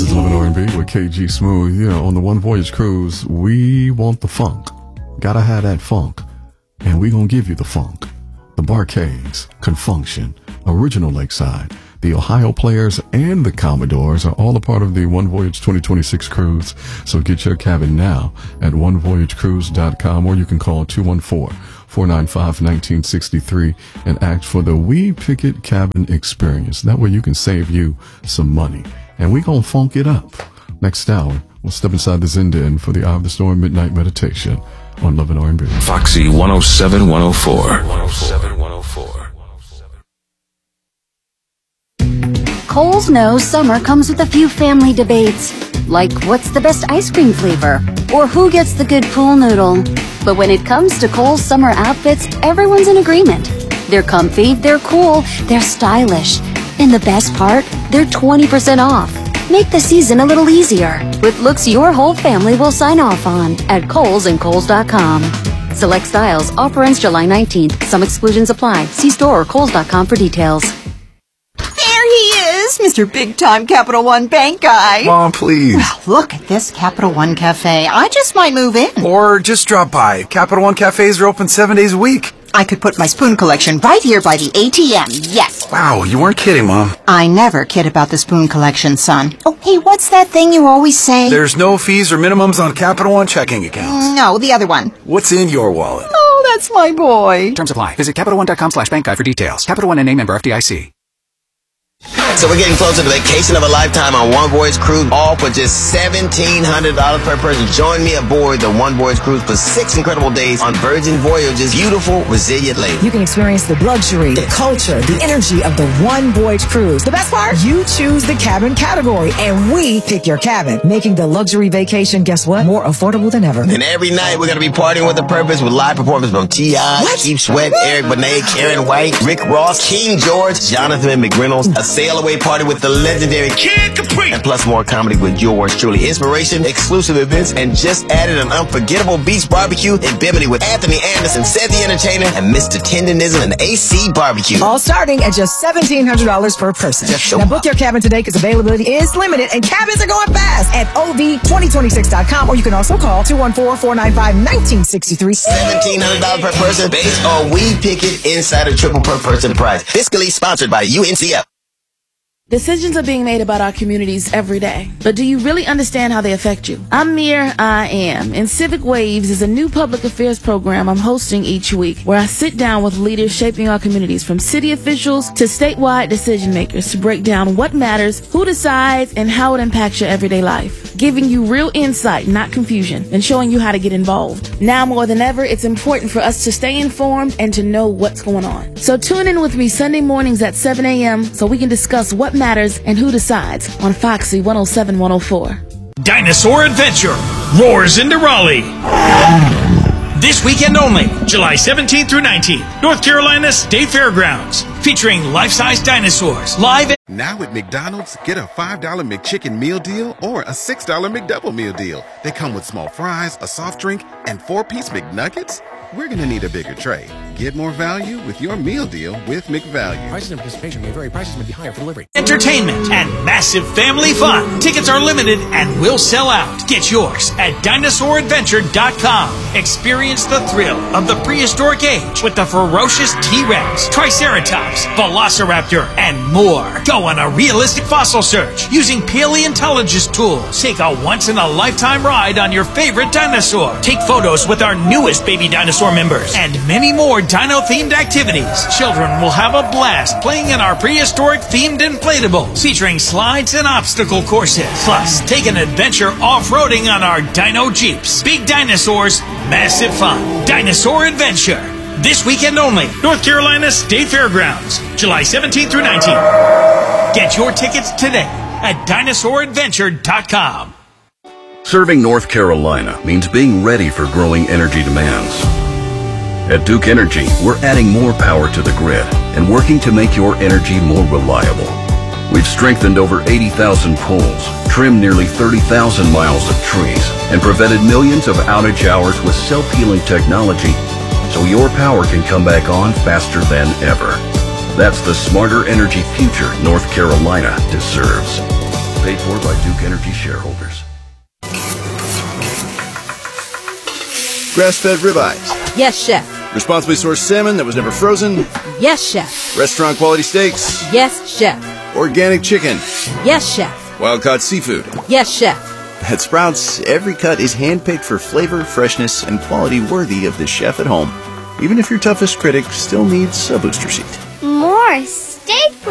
This is Living R&B with KG Smooth. Yeah, on the One Voyage Cruise, we want the funk. Gotta have that funk. And we gonna give you the funk. The Bar-Kays, Confunction, Original Lakeside, the Ohio Players, and the Commodores are all a part of the One Voyage 2026 cruise. So get your cabin now at onevoyagecruise.com, or you can call 214-495-1963 and ask for the We Pick It Cabin Experience. That way you can save you some money. And we gonna funk it up. Next hour, we'll step inside the Zen for the Eye of the Storm Midnight Meditation on Love and R&B. Foxy 107 104. 107 104. Kohl's knows summer comes with a few family debates, like what's the best ice cream flavor, or who gets the good pool noodle. But when it comes to Kohl's summer outfits, everyone's in agreement. They're comfy, they're cool, they're stylish. And the best part, they're 20% off. Make the season a little easier with looks your whole family will sign off on at Kohl's and Kohl's.com. Select styles. Offer ends July 19th. Some exclusions apply. See store or Kohl's.com for details. There he is, Mr. Big Time Capital One Bank guy. Mom, please. Well, look at this Capital One Cafe. I just might move in. Or just drop by. Capital One cafes are open 7 days a week. I could put my spoon collection right here by the ATM, yes. Wow, you weren't kidding, Mom. I never kid about the spoon collection, son. Oh, hey, what's that thing you always say? There's no fees or minimums on Capital One checking accounts. No, the other one. What's in your wallet? Oh, that's my boy. Terms apply. Visit CapitalOne.com/bank guide for details. Capital One and member FDIC. So we're getting closer to the vacation of a lifetime on One Voyage Cruise, all for just $1,700 per person. Join me aboard the One Voyage Cruise for 6 incredible days on Virgin Voyage's beautiful, resilient lady. You can experience the luxury, the culture, the energy of the One Voyage Cruise. The best part? You choose the cabin category, and we pick your cabin, making the luxury vacation, guess what? More affordable than ever. And every night we're going to be partying with a purpose with live performances from T.I., Keith Sweat, Eric Benet, Karen White, Rick Ross, King George, Jonathan McReynolds, a sail-away party with the legendary Kid Capri, and plus more comedy with yours truly. Inspiration, exclusive events, and just added an unforgettable beach barbecue in Bimini with Anthony Anderson, Seth the Entertainer, and Mr. Tendonism and AC Barbecue. All starting at just $1,700 per person. Now book your cabin today because availability is limited and cabins are going fast at OV2026.com, or you can also call 214-495-1963. $1,700 per person based on We Pick It Insider Triple per person price. Fiscally sponsored by UNCF. Decisions are being made about our communities every day, but do you really understand how they affect you? I'm Mir I Am, and Civic Waves is a new public affairs program I'm hosting each week where I sit down with leaders shaping our communities, from city officials to statewide decision makers, to break down what matters, who decides, and how it impacts your everyday life, giving you real insight, not confusion, and showing you how to get involved. Now more than ever, it's important for us to stay informed and to know what's going on. So tune in with me Sunday mornings at 7 a.m. so we can discuss what matters and who decides on Foxy 107 104. Dinosaur Adventure roars into Raleigh. This weekend only, July 17th through 19th, North Carolina State Fairgrounds, featuring life-size dinosaurs live. Now at McDonald's, get a $5 McChicken meal deal or a $6 McDouble meal deal. They come with small fries, a soft drink, and 4-piece McNuggets. We're going to need a bigger tray. Get more value with your meal deal with McValue. Prices and participation may vary. Prices may be higher for delivery. Entertainment and massive family fun. Tickets are limited and will sell out. Get yours at DinosaurAdventure.com. Experience the thrill of the prehistoric age with the ferocious T-Rex, Triceratops, Velociraptor, and more. Go on a realistic fossil search using paleontologist tools. Take a once-in-a-lifetime ride on your favorite dinosaur. Take photos with our newest baby dinosaur members, and many more dino-themed activities. Children will have a blast playing in our prehistoric-themed inflatables, featuring slides and obstacle courses. Plus, take an adventure off-roading on our dino jeeps. Big dinosaurs, massive fun. Dinosaur Adventure. This weekend only, North Carolina State Fairgrounds, July 17th through 19th. Get your tickets today at DinosaurAdventure.com. Serving North Carolina means being ready for growing energy demands. At Duke Energy, we're adding more power to the grid and working to make your energy more reliable. We've strengthened over 80,000 poles, trimmed nearly 30,000 miles of trees, and prevented millions of outage hours with self-healing technology so your power can come back on faster than ever. That's the smarter energy future North Carolina deserves. Paid for by Duke Energy shareholders. Grass-fed ribeyes. Yes, chef. Responsibly sourced salmon that was never frozen. Yes, chef. Restaurant quality steaks. Yes, chef. Organic chicken. Yes, chef. Wild-caught seafood. Yes, chef. At Sprouts, every cut is handpicked for flavor, freshness, and quality worthy of the chef at home. Even if your toughest critic still needs a booster seat. More steak,